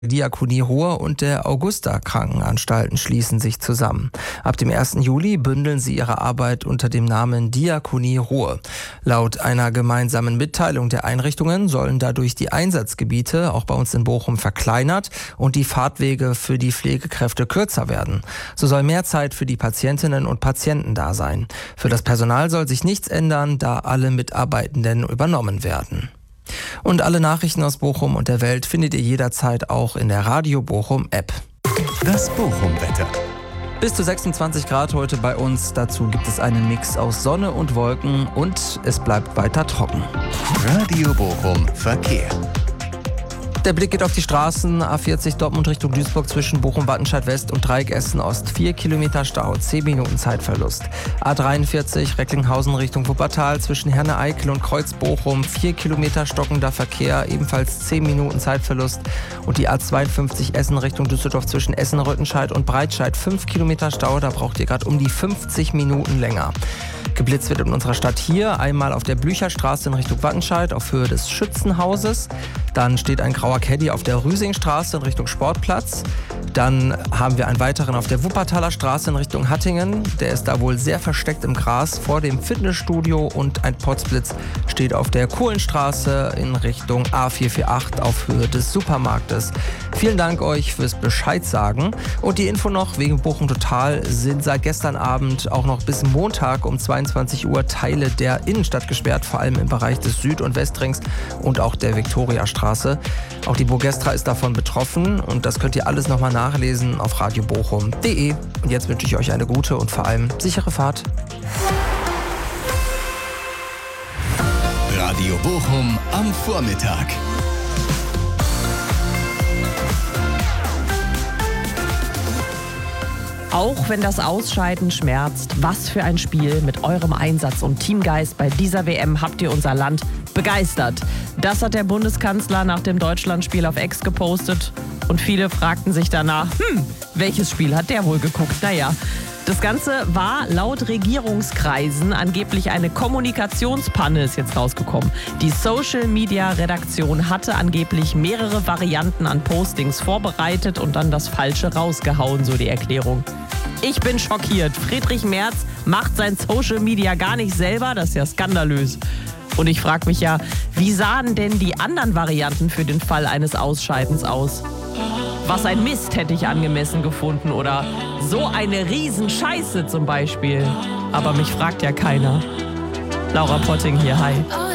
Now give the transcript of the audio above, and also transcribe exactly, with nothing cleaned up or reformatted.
Diakonie Ruhr und der Augusta-Krankenanstalten schließen sich zusammen. Ab dem ersten Juli bündeln sie ihre Arbeit unter dem Namen Diakonie Ruhr. Laut einer gemeinsamen Mitteilung der Einrichtungen sollen dadurch die Einsatzgebiete auch bei uns in Bochum verkleinert und die Fahrtwege für die Pflegekräfte kürzer werden. So soll mehr Zeit für die Patientinnen und Patienten da sein. Für das Personal soll sich nichts ändern, da alle Mitarbeitenden übernommen werden. Und alle Nachrichten aus Bochum und der Welt findet ihr jederzeit auch in der Radio Bochum App. Das Bochum-Wetter. Bis zu sechsundzwanzig Grad heute bei uns. Dazu gibt es einen Mix aus Sonne und Wolken und es bleibt weiter trocken. Radio Bochum Verkehr. Der Blick geht auf die Straßen. A vierzig Dortmund Richtung Duisburg zwischen Bochum-Wattenscheid West und Dreieck Essen Ost. vier Kilometer Stau, zehn Minuten Zeitverlust. A dreiundvierzig Recklinghausen Richtung Wuppertal zwischen Herne-Eickel und Kreuz-Bochum. vier Kilometer stockender Verkehr, ebenfalls zehn Minuten Zeitverlust. Und die A zweiundfünfzig Essen Richtung Düsseldorf zwischen Essen-Rüttenscheid und Breitscheid. fünf Kilometer Stau, da braucht ihr gerade um die fünfzig Minuten länger. Geblitzt wird in unserer Stadt hier einmal auf der Blücherstraße in Richtung Wattenscheid auf Höhe des Schützenhauses. Dann steht ein grauer Caddy auf der Rüsingstraße in Richtung Sportplatz. Dann haben wir einen weiteren auf der Wuppertaler Straße in Richtung Hattingen. Der ist da wohl sehr versteckt im Gras vor dem Fitnessstudio. Und ein Potzblitz steht auf der Kohlenstraße in Richtung A vier vier acht auf Höhe des Supermarktes. Vielen Dank euch fürs Bescheid sagen. Und die Info noch wegen Bochum Total sind seit gestern Abend auch noch bis Montag um zweiundzwanzig Uhr Teile der Innenstadt gesperrt, vor allem im Bereich des Süd- und Westrings und auch der Viktoriastraße. Auch die Bogestra ist davon betroffen und das könnt ihr alles nochmal nachlesen auf radio bochum punkt de. Und jetzt wünsche ich euch eine gute und vor allem sichere Fahrt. Radio Bochum am Vormittag. Auch wenn das Ausscheiden schmerzt, was für ein Spiel. Mit eurem Einsatz und Teamgeist bei dieser W M habt ihr unser Land begeistert. Das hat der Bundeskanzler nach dem Deutschlandspiel auf X gepostet. Und viele fragten sich danach, hm, welches Spiel hat der wohl geguckt? Naja, das Ganze war laut Regierungskreisen angeblich eine Kommunikationspanne, ist jetzt rausgekommen. Die Social-Media-Redaktion hatte angeblich mehrere Varianten an Postings vorbereitet und dann das Falsche rausgehauen, so die Erklärung. Ich bin schockiert. Friedrich Merz macht sein Social-Media gar nicht selber, das ist ja skandalös. Und ich frage mich ja, wie sahen denn die anderen Varianten für den Fall eines Ausscheidens aus? Was ein Mist hätte ich angemessen gefunden oder so eine Riesenscheiße zum Beispiel. Aber mich fragt ja keiner. Laura Potting hier, hi.